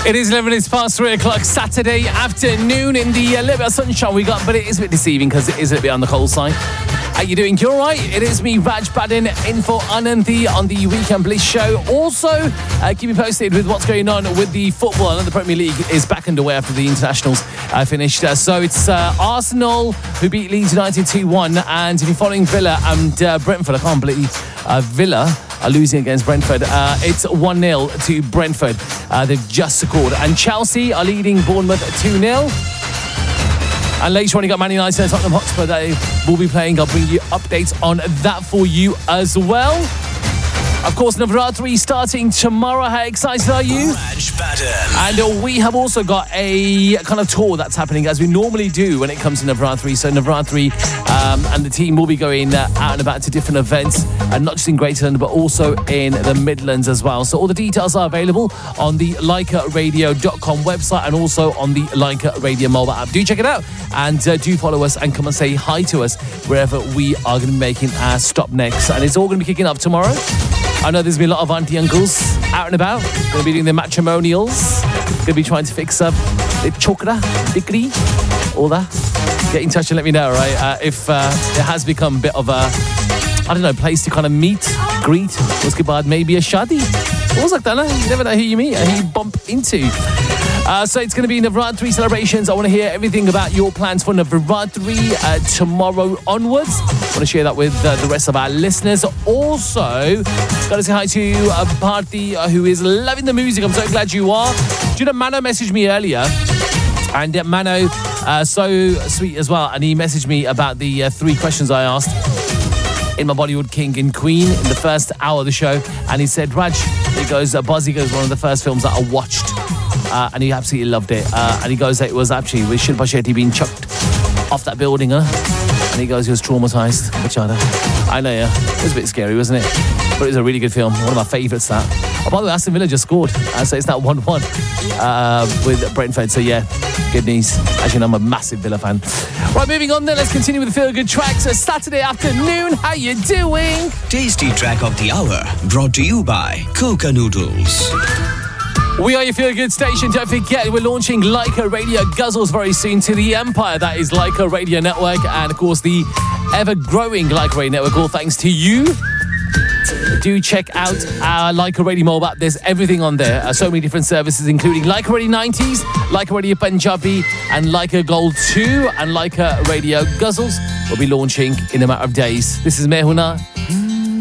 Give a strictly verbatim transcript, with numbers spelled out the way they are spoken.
It is eleven minutes past three o'clock Saturday afternoon in the uh, little bit of sunshine we got, but it is a bit deceiving because it is a little bit on the cold side. How you doing? You're right. It is me, Raj Badin, in for Ananthi on the Weekend Bliss show. Also, uh, keep me posted with what's going on with the football. I know the Premier League is back underway after the internationals uh, finished. Uh, so it's uh, Arsenal who beat Leeds United two one, and if you're following Villa and uh, Brentford, I can't believe uh, Villa are losing against Brentford. Uh, it's one nil to Brentford. Uh, they've just scored. And Chelsea are leading Bournemouth two nil. And later on, you got Man United and Tottenham Hotspur. They will be playing. I'll bring you updates on that for you as well. Of course, Navratri starting tomorrow. How excited are you? And uh, we have also got a kind of tour that's happening as we normally do when it comes to Navratri. So Navratri um, and the team will be going uh, out and about to different events, and not just in Greater London, but also in the Midlands as well. So all the details are available on the Leica Radio dot com website and also on the Leica Radio mobile app. Do check it out and uh, do follow us and come and say hi to us wherever we are going to be making our stop next. And it's all going to be kicking off tomorrow. I know there's been a lot of auntie uncles out and about. Going to be doing their matrimonials. Going to be trying to fix up the chokra, degree, all that. Get in touch and let me know, right? Uh, if uh, it has become a bit of a, I don't know, place to kind of meet, greet, uske baad maybe a shadi. What like that? No? You never know who you meet and who you bump into. Uh, so it's going to be Navratri celebrations. I want to hear everything about your plans for Navratri uh, tomorrow onwards. I want to share that with uh, the rest of our listeners. Also, got to say hi to uh, Bharti, uh, who is loving the music. I'm so glad you are. Do you know, Mano messaged me earlier, and uh, Mano, uh, so sweet as well, and he messaged me about the uh, three questions I asked in my Bollywood King and Queen in the first hour of the show, and he said, Raj, he goes, uh, Bozziga is one of the first films that I watched. Uh, and he absolutely loved it. Uh, and he goes, it was actually with Shilpa Shetty being chucked off that building, huh? And he goes, he was traumatised. I know, yeah. It was a bit scary, wasn't it? But it was a really good film. One of my favourites, that. Oh, by the way, Aston Villa just scored. Uh, so it's now one one uh, with Brentford. So, yeah, good news. As you know, I'm a massive Villa fan. Right, moving on then. Let's continue with the Feel Good tracks. It's Saturday afternoon. How you doing? Tasty track of the hour. Brought to you by Coca Noodles. We are your Feel Good station. Don't forget, we're launching Leica Radio Guzzles very soon to the empire. That is Leica Radio Network, and of course the ever-growing Leica Radio Network, all thanks to you. Do check out our Leica Radio mobile app. There's everything on there. Uh, so many different services, including Leica Radio nineties, Leica Radio Punjabi, and Leica Gold two, and Leica Radio Guzzles will be launching in a matter of days. This is Mehuna.